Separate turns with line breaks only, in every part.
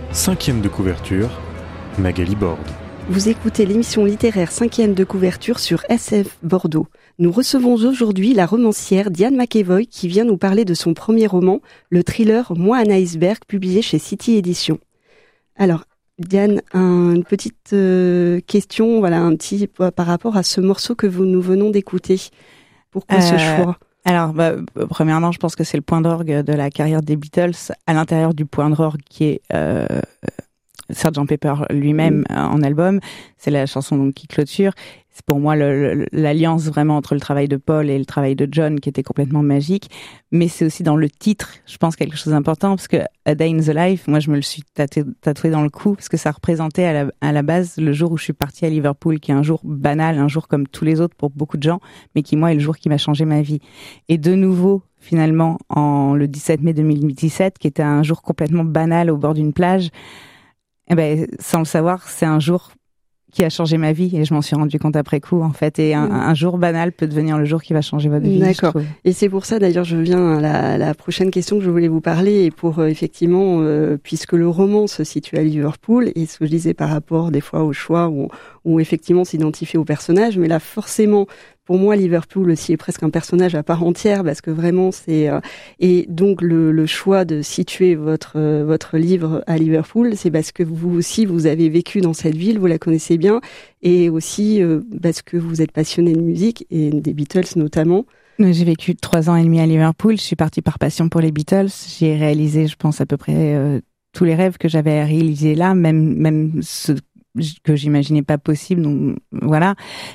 5e de couverture, Magali Borde.
Vous écoutez l'émission littéraire 5e de couverture sur SF Bordeaux. Nous recevons aujourd'hui la romancière Diane McEvoy qui vient nous parler de son premier roman, le thriller Moi un iceberg, publié chez City Éditions. Alors, Diane, une petite question, un petit par rapport à ce morceau que nous venons d'écouter. Pourquoi ce choix ?
Alors, premièrement, je pense que c'est le point d'orgue de la carrière des Beatles, à l'intérieur du point d'orgue qui est Sgt Pepper lui-même en album. C'est la chanson donc qui clôture. C'est pour moi l'alliance vraiment entre le travail de Paul et le travail de John qui était complètement magique. Mais c'est aussi dans le titre, je pense, quelque chose d'important parce que A Day in the Life, moi je me le suis tatoué dans le cou parce que ça représentait à la base le jour où je suis partie à Liverpool, qui est un jour banal, un jour comme tous les autres pour beaucoup de gens, mais qui moi est le jour qui m'a changé ma vie. Et de nouveau, finalement, le 17 mai 2017, qui était un jour complètement banal au bord d'une plage, sans le savoir, c'est un jour qui a changé ma vie et je m'en suis rendu compte après coup en fait. Et un jour banal peut devenir le jour qui va changer votre vie.
D'accord. Et c'est pour ça d'ailleurs je viens à la prochaine question que je voulais vous parler et pour effectivement puisque le roman se situe à Liverpool et ce que je disais par rapport des fois au choix où effectivement s'identifier au personnage, mais là forcément pour moi, Liverpool aussi est presque un personnage à part entière parce que vraiment c'est et donc le choix de situer votre livre à Liverpool, c'est parce que vous aussi vous avez vécu dans cette ville, vous la connaissez bien et aussi parce que vous êtes passionné de musique et des Beatles notamment.
J'ai vécu 3 ans et demi à Liverpool. Je suis partie par passion pour les Beatles. J'ai réalisé, je pense, à peu près tous les rêves que j'avais réalisés là, même ceux que j'imaginais pas possible. Donc voilà,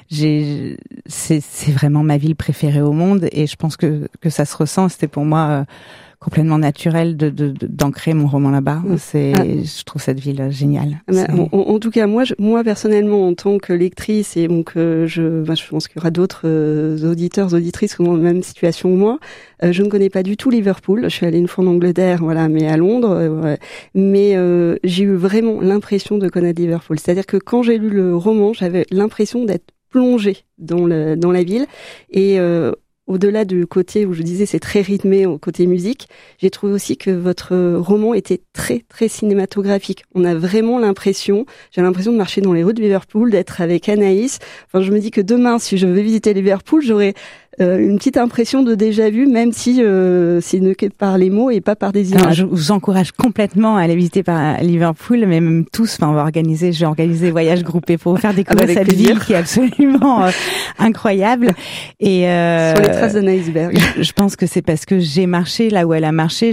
c'est vraiment ma ville préférée au monde et je pense que ça se ressent. C'était pour moi complètement naturel d'ancrer mon roman là-bas. Je trouve cette ville géniale.
En tout cas, moi personnellement, en tant que lectrice, et donc je pense qu'il y aura d'autres auditeurs, auditrices qui ont la même situation que moi. Je ne connais pas du tout Liverpool. Je suis allée une fois en Angleterre, mais à Londres. Mais j'ai eu vraiment l'impression de connaître Liverpool. C'est-à-dire que quand j'ai lu le roman, j'avais l'impression d'être plongée dans la ville et au-delà du côté où je disais c'est très rythmé au côté musique, j'ai trouvé aussi que votre roman était très très cinématographique. On a vraiment j'ai l'impression de marcher dans les rues de Liverpool, d'être avec Anaïs. Enfin, je me dis que demain, si je vais visiter Liverpool, j'aurai une petite impression de déjà-vu, même si c'est ne que par les mots et pas par des images.
Alors, je vous encourage complètement à aller visiter par Liverpool, mais même tous. Enfin, j'ai organisé voyage groupé pour vous faire découvrir cette ville qui est absolument incroyable. Et
sur les traces d'un iceberg.
Je pense que c'est parce que j'ai marché là où elle a marché.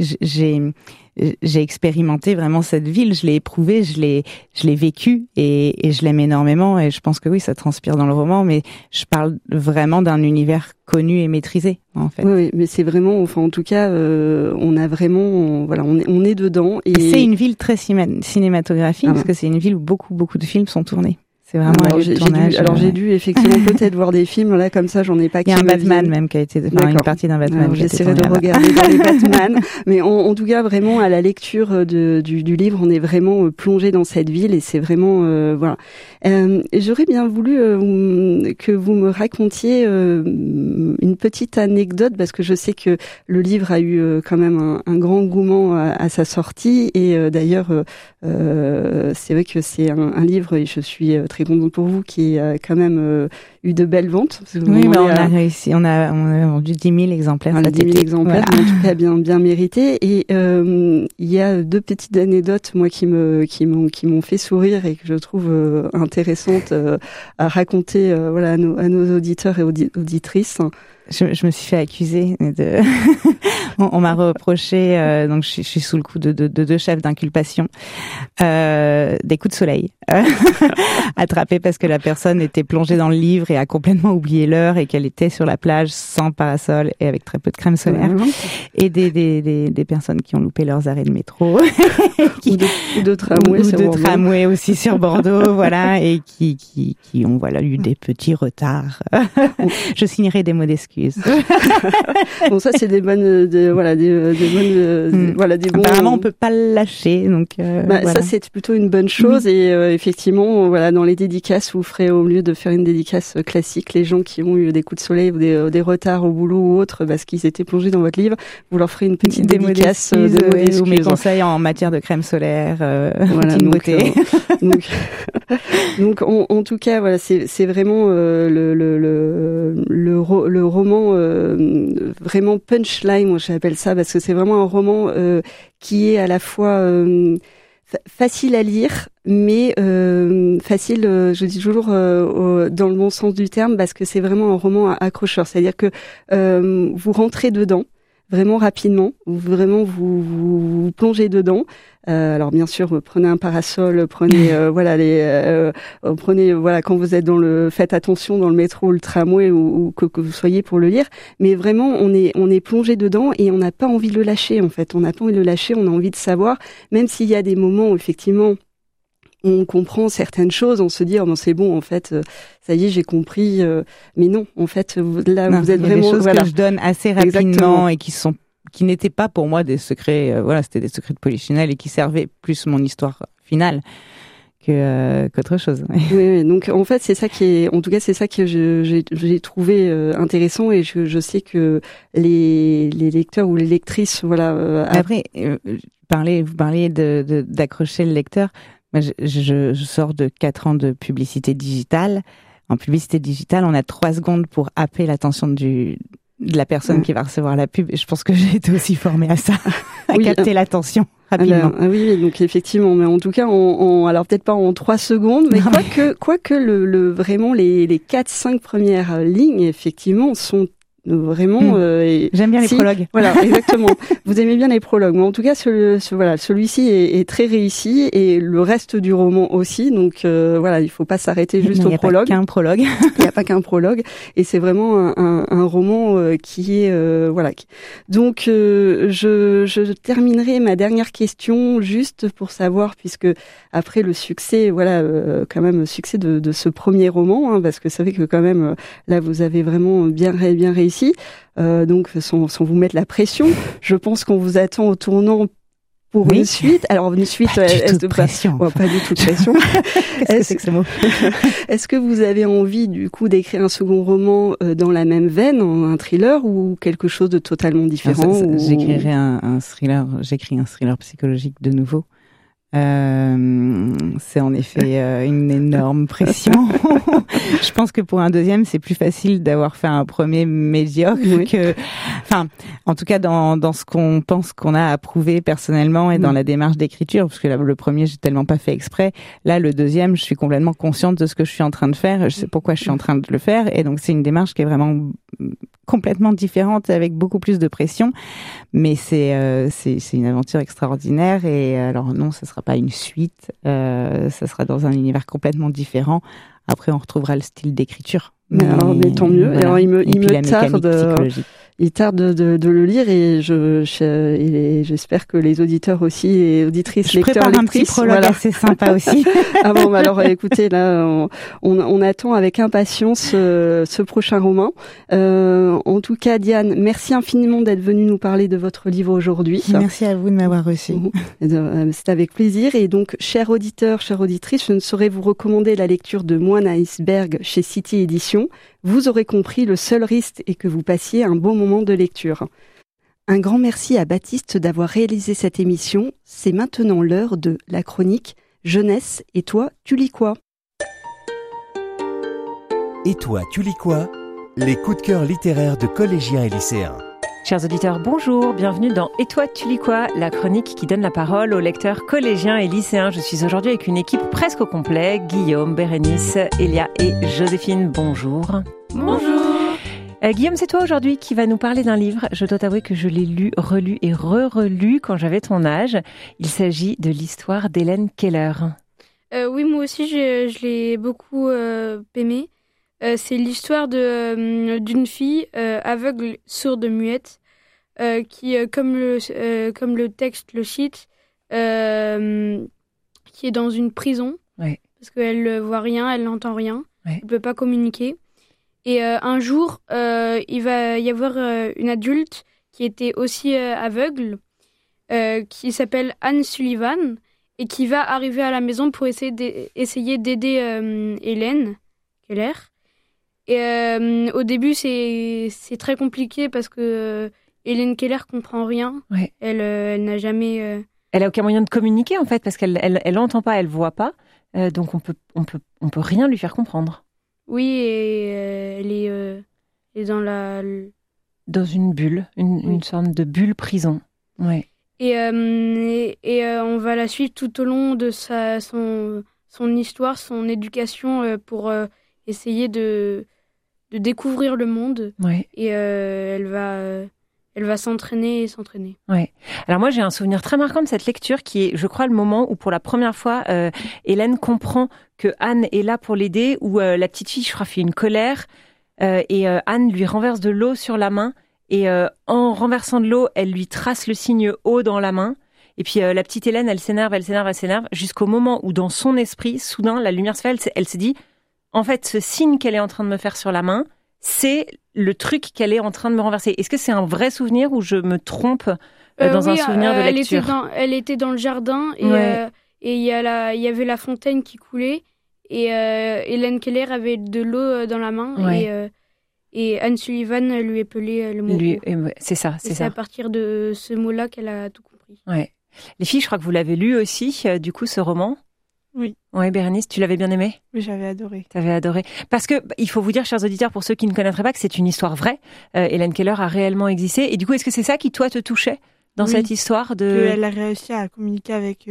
J'ai expérimenté vraiment cette ville, je l'ai éprouvée, je l'ai vécue et je l'aime énormément et je pense que oui, ça transpire dans le roman, mais je parle vraiment d'un univers connu et maîtrisé, en fait.
Oui, mais c'est vraiment, en tout cas, on a vraiment, on est dedans. Et
c'est une ville très cinématographique parce que c'est une ville où beaucoup de films sont tournés. C'est vraiment un lieu de tournage.
J'ai dû effectivement peut-être voir des films là comme ça, j'en ai pas.
Il y a un Batman même qui a été, une partie d'un Batman.
J'essaierai de regarder dans les Batman, mais en tout cas vraiment à la lecture du livre, on est vraiment plongé dans cette ville et c'est vraiment voilà. J'aurais bien voulu que vous me racontiez une petite anecdote parce que je sais que le livre a eu quand même un grand engouement à sa sortie et d'ailleurs c'est vrai que c'est un livre et je suis très contente pour vous qui a quand même eu de belles ventes.
Oui, on a réussi, on a vendu 10 000 exemplaires.
Voilà, 10 000 exemplaires, voilà. En tout cas bien mérité. Et il y a 2 petites anecdotes moi qui m'ont fait sourire et que je trouve intéressantes à raconter à nos auditeurs et auditrices.
Je me suis fait accuser de on m'a reproché donc je suis sous le coup de 2 chefs d'inculpation des coups de soleil attrapés parce que la personne était plongée dans le livre et a complètement oublié l'heure et qu'elle était sur la plage sans parasol et avec très peu de crème solaire et des personnes qui ont loupé leurs arrêts de métro
ou de tramway
aussi sur Bordeaux voilà et qui ont eu des petits retards. Je signerai des mots d'excuses excuses.
Bon, ça c'est des bonnes, des bons.
Apparemment, on peut pas le lâcher, donc. Voilà.
Ça c'est plutôt une bonne chose et effectivement, voilà, dans les dédicaces, vous ferez au lieu de faire une dédicace classique, les gens qui ont eu des coups de soleil ou des retards au boulot ou autre, parce qu'ils étaient plongés dans votre livre, vous leur ferez une petite dédicace
ou mes conseils en matière de crème solaire,
voilà,
donc, beauté.
Donc en tout cas, voilà, c'est vraiment le roman vraiment punchline, moi j'appelle ça, parce que c'est vraiment un roman qui est à la fois facile à lire, mais facile, je dis toujours dans le bon sens du terme, parce que c'est vraiment un roman accrocheur. C'est-à-dire que vous rentrez dedans vraiment rapidement, vous plongez dedans. Alors bien sûr, prenez un parasol, prenez prenez quand vous êtes faites attention dans le métro, le tramway ou que vous soyez pour le lire. Mais vraiment, on est plongé dedans et on n'a pas envie de le lâcher. En fait, on n'a pas envie de le lâcher. On a envie de savoir, même s'il y a des moments où effectivement on comprend certaines choses, on se dit c'est bon, en fait, ça y est, j'ai compris. Mais non, en fait, là, vous êtes vraiment.
Il y a des choses que je donne assez rapidement. Exactement. Et qui n'étaient pas pour moi des secrets. C'était des secrets de polichinelle et qui servaient plus mon histoire finale qu'autre chose.
Oui, donc en fait, c'est ça c'est ça que j'ai trouvé intéressant, et je sais que les lecteurs ou les lectrices,
Après, vous parliez d'accrocher le lecteur. Moi, je sors de 4 ans de publicité digitale. En publicité digitale, on a 3 secondes pour happer l'attention de la personne qui va recevoir la pub. Et je pense que j'ai été aussi formée à ça, à capter l'attention rapidement.
Oui, donc effectivement. Mais en tout cas, alors peut-être pas en 3 secondes, mais quoique vraiment les 4-5 premières lignes, effectivement, sont vraiment
j'aime bien les prologues.
Voilà, exactement. Vous aimez bien les prologues, mais en tout cas celui-ci est très réussi, et le reste du roman aussi, donc il faut pas s'arrêter juste au prologue.
Il n'y a pas qu'un prologue.
Il n'y a pas qu'un prologue, et c'est vraiment un roman qui est Donc je terminerai ma dernière question juste pour savoir, puisque après le succès, quand même le succès de ce premier roman, parce que ça fait que quand même là vous avez vraiment bien réussi. Donc sans vous mettre la pression, je pense qu'on vous attend au tournant pour une suite. Alors une suite,
pas du tout de pression.
Pas du tout de pression.
Qu'est-ce que c'est que ce mot?
Est-ce que vous avez envie du coup d'écrire un second roman dans la même veine, un thriller, ou quelque chose de totalement différent?
J'écrirai un thriller. J'écris un thriller psychologique de nouveau. C'est en effet une énorme pression. Je pense que pour un deuxième, c'est plus facile d'avoir fait un premier médiocre en tout cas dans ce qu'on pense qu'on a approuvé personnellement et dans la démarche d'écriture, parce que là, le premier, j'ai tellement pas fait exprès. Là, le deuxième, je suis complètement consciente de ce que je suis en train de faire. Je sais pourquoi je suis en train de le faire, et donc c'est une démarche qui est vraiment complètement différente, avec beaucoup plus de pression, mais c'est une aventure extraordinaire. Et alors non, ça sera pas une suite, ça sera dans un univers complètement différent. Après, on retrouvera le style d'écriture.
Mais tant mieux. Voilà. Alors, il tarde de le lire, et j'espère que les auditeurs aussi, et auditrices, lecteurs,
lectrices. Je prépare un petit prologue assez sympa aussi.
Alors écoutez, là, on attend avec impatience ce prochain roman. En tout cas, Diane, merci infiniment d'être venue nous parler de votre livre aujourd'hui.
Merci à vous de m'avoir reçu.
C'est avec plaisir. Et donc, chers auditeurs, chères auditrices, je ne saurais vous recommander la lecture de Moine Iceberg chez City Éditions. Vous aurez compris, le seul risque est que vous passiez un bon moment de lecture. Un grand merci à Baptiste d'avoir réalisé cette émission. C'est maintenant l'heure de la chronique Jeunesse. Et toi, tu lis quoi?
Et toi, tu lis quoi? Les coups de cœur littéraires de collégiens et lycéens.
Chers auditeurs, bonjour, bienvenue dans Et toi, tu lis quoi? La chronique qui donne la parole aux lecteurs collégiens et lycéens. Je suis aujourd'hui avec une équipe presque au complet. Guillaume, Bérénice, Elia et Joséphine, bonjour.
Bonjour.
Guillaume, c'est toi aujourd'hui qui va nous parler d'un livre. Je dois t'avouer que je l'ai lu, relu et re-relu quand j'avais ton âge. Il s'agit de l'histoire d'Hélène Keller.
Oui, moi aussi, je l'ai beaucoup aimé. C'est l'histoire d'une fille aveugle, sourde, muette, qui, comme le texte le cite, qui est dans une prison,
ouais.
Parce qu'elle ne voit rien, elle n'entend rien, elle ne peut pas communiquer. Et un jour, il va y avoir une adulte qui était aussi aveugle, qui s'appelle Anne Sullivan, et qui va arriver à la maison pour essayer d'aider Hélène Keller. Et au début, c'est très compliqué parce que Hélène Keller comprend rien.
Ouais.
Elle n'a jamais...
Elle a aucun moyen de communiquer, en fait, parce qu'elle entend pas, elle voit pas. Donc, on peut rien lui faire comprendre.
Oui, et elle est
Dans une bulle, une sorte de bulle prison. Ouais.
Et on va la suivre tout au long de son histoire, son éducation pour essayer de découvrir le monde.
Ouais.
Et elle va s'entraîner et s'entraîner.
Ouais. Alors moi, j'ai un souvenir très marquant de cette lecture qui est, je crois, le moment où pour la première fois, Hélène comprend que Anne est là pour l'aider, où la petite fille, je crois, fait une colère et Anne lui renverse de l'eau sur la main et en renversant de l'eau, elle lui trace le signe O dans la main. Et puis la petite Hélène, elle s'énerve jusqu'au moment où dans son esprit, soudain, la lumière se fait, elle se dit, en fait, ce signe qu'elle est en train de me faire sur la main, c'est le truc qu'elle est en train de me renverser. Est-ce que c'est un vrai souvenir ou je me trompe dans un souvenir de lecture?
Elle était dans le jardin et il y avait la fontaine qui coulait et Hélène Keller avait de l'eau dans la main et Anne Sullivan lui épelait le mot.
C'est ça.
C'est à partir de ce mot-là qu'elle a tout compris.
Ouais. Les filles, je crois que vous l'avez lu aussi, du coup, ce roman.
Oui.
Oui, Bérénice, tu l'avais bien aimé ?
Oui, j'avais adoré.
T'avais adoré. Parce que, il faut vous dire, chers auditeurs, pour ceux qui ne connaîtraient pas, que c'est une histoire vraie. Hélène Keller a réellement existé. Et du coup, est-ce que c'est ça qui, toi, te touchait dans cette histoire de...
Elle a réussi à communiquer avec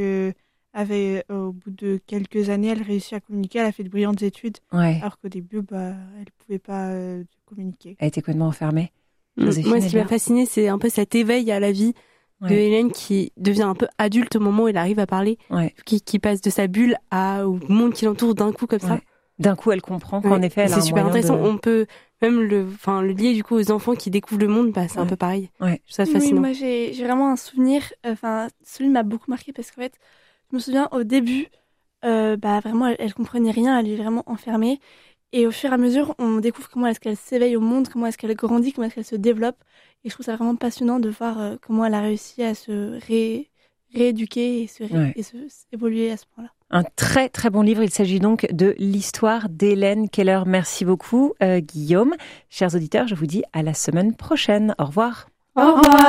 au bout de quelques années, elle a réussi à communiquer. Elle a fait de brillantes études.
Ouais.
Alors qu'au début, elle pouvait pas communiquer.
Elle était complètement enfermée.
Moi, ce qui m'a fascinée, c'est un peu cet éveil à la vie de Hélène qui devient un peu adulte au moment où elle arrive à parler, qui passe de sa bulle au monde qui l'entoure d'un coup comme ça.
D'un coup, elle comprend qu'en effet, elle a un moyen.
C'est super intéressant. On peut même le lier du coup aux enfants qui découvrent le monde. C'est un peu pareil.
Ouais.
Je trouve ça fascinant.
Oui, moi j'ai vraiment un souvenir. Celui m'a beaucoup marqué parce qu'en fait, je me souviens au début, vraiment, elle comprenait rien. Elle est vraiment enfermée. Et au fur et à mesure, on découvre comment est-ce qu'elle s'éveille au monde, comment est-ce qu'elle grandit, comment est-ce qu'elle se développe. Et je trouve ça vraiment passionnant de voir comment elle a réussi à se rééduquer et évoluer à ce point-là.
Un très très bon livre, il s'agit donc de l'histoire d'Hélène Keller. Merci beaucoup Guillaume. Chers auditeurs, je vous dis à la semaine prochaine. Au revoir.
Au revoir.